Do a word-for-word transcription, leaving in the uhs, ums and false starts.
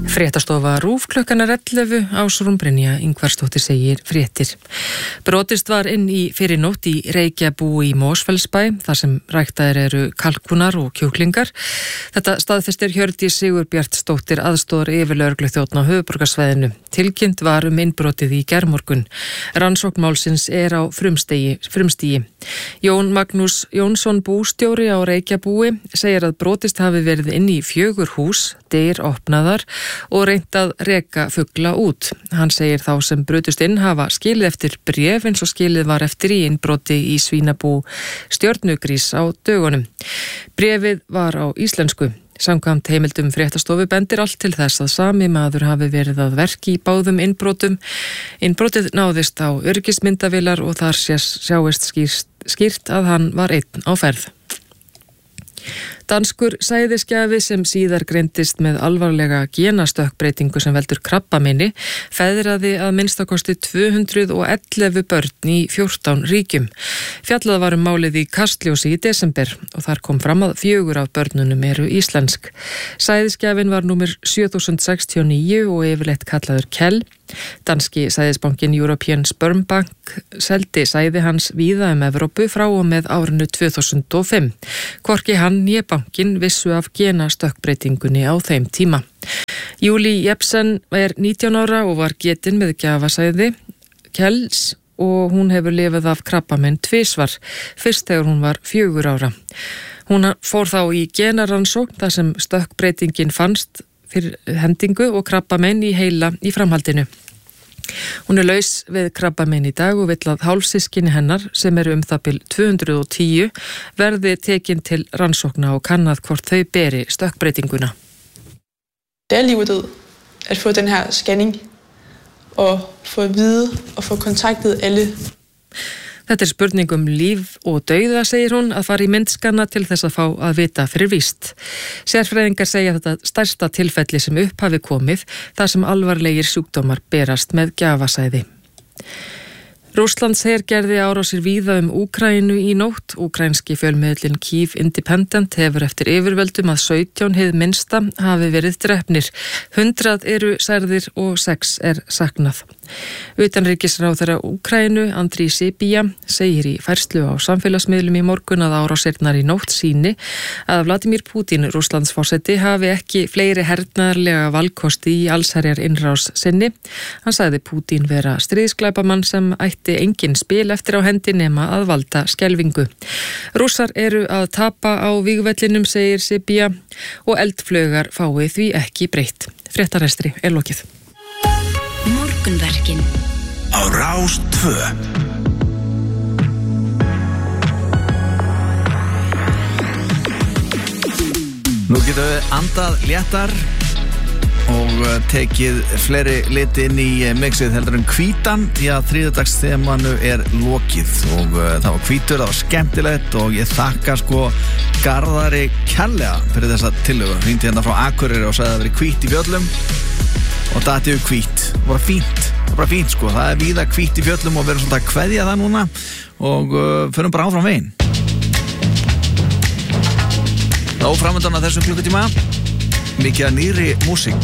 Fréttastofa RÚV klukkanar ellefu Ásrún Brynja Ingvarsdóttir segir fréttir. Brotist var inn í fyrrinótt í Reykjabúi í Mosfellsbæ, þar sem ræktaðir eru kalkunar og kjúklingar. Þetta staðfestir Hjördís Sigurbjartsdóttir aðstoðar yfirlögregluþjónn á höfuðborgarsvæðinu. Tilkynnt var um innbrotið í gærmorgun. Rannsókn málsins er á frumstigi, frumstigi. Jón Magnús Jónsson bústjóri á Reykjabúi segir að brotist hafi verið inn í fjögur hús, dyr opnaðar og reynt að reka fugla út. Hann segir þá sem brutust inn hafa skilið eftir bréf eins og skilið var eftir í innbroti í svínabú Stjörnugrís á dögunum. Bréfið var á íslensku. Samkvæmt heimildum fréttastofu bendir allt til þess að sami maður hafi verið að verki í báðum innbrotum. Innbrotið náðist á öryggismyndavélar og þar sjáist skýrt, skýrt að hann var einn á ferð. Danskur sæðisgjafi sem síðar greindist með alvarlega genastökkbreytingu sem veldur krabbameini feðraði að minnstakosti tvö hundruð og ellefu börn í fjórtán ríkjum. Fjallað var um málið í Kastljósi í desember og þar kom fram að fjögur af börnunum eru íslensk. Sæðisgjafinn var númer sjö þúsund sextíu og níu og yfirleitt kallaður Kell. Danski sæðisbankin European Sperm Bank seldi sæði hans víða um Evrópu frá og með árinu tvö þúsund og fimm. Hvorki hann né bankin vissu af genastökkbreytingunni á þeim tíma. Júlí Jepsen er nítján ára og var getin með gjafasæði Kells og hún hefur lifað af krabbamein tvisvar, fyrst þegar hún var fjögur ára. Hún fór þá í genarannsókn þar sem stökkbreytingin fannst fyrir hendingu og krabbamein í heila í framhaldinu. Hún er laus við krabbamein í dag og vill að hálfsystkini hennar, sem eru um það bil tvö hundruð og tíu, verði tekin til rannsókna og kannað hvort þau beri stökkbreytinguna. Det er liv og død at få den her scanning og få at vide og få kontaktet alle. Þetta er spurning um líf og dauða, segir hún, að fara í myndskanna til þess að fá að vita fyrir víst. Sérfræðingar segja þetta stærsta tilfelli sem upp hafi komið, þar sem alvarlegir sjúkdómar berast með gjafasæði. Rússlands her gerði árásir víða um Úkraínu í nótt. Úkrænski fjölmiðillinn Kyiv Independent hefur eftir yfirvöldum að sautján hið minnsta hafi verið drepnir. Hundrað eru særðir og sex er saknað. Utanríkisráðherra Úkraínu, Andriy Sybiha, segir í færslu á samfélagsmiðlum í morgun að árásirnar í nótt síni að Vladimir Putin, Rússlandsforseti, hafi ekki fleiri hernaðarlega valkosti í allsherjar innrás sinni. Hann sagði Putin vera stríðsglæpamann sem ætti engin spil eftir á hendi nema að valda skelfingu. Rússar eru að tapa á vígvellinum, segir Sybiha, og eldflögar fái því ekki breytt. Fréttarestri er lokið. Morgunverkin á Rás tvö. Nú getum við andað léttar og tekið fleiri liti inn í mixið heldur en hvítan, því að þriðjudagsþemanu er lokið og það var hvítur, það var skemmtilegt og ég þakka sko Garðari kærlega fyrir þessa tillögu. Hringdi hérna frá Akureyri og sagði að það veri hvít í fjöllum og dati við hvít, það var fínt, það var bara fínt sko, það er víða hvít í fjöllum og verður svolítið að kveðja það núna og uh, förum bara áfram veginn. Þá framöndan að þessum klukkutíma, mikið að nýri músík.